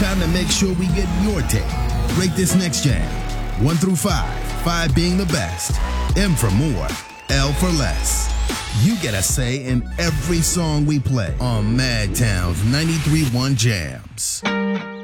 time to make sure we get your take. Rate this next jam. 1 through 5. 5 being the best. M for more. L for less. You get a say in every song we play on Madtown's 93.1 Jams.